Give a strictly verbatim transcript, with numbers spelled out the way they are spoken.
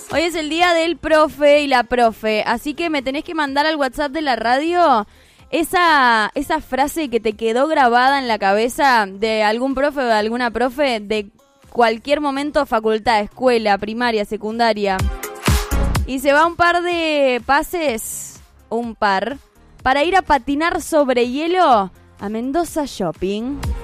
Hoy es el día del profe y la profe, así que me tenés que mandar al WhatsApp de la radio esa, esa frase que te quedó grabada en la cabeza de algún profe o de alguna profe de cualquier momento, facultad, escuela, primaria, secundaria. Y se va un par de pases, un par, para ir a patinar sobre hielo a Mendoza Shopping.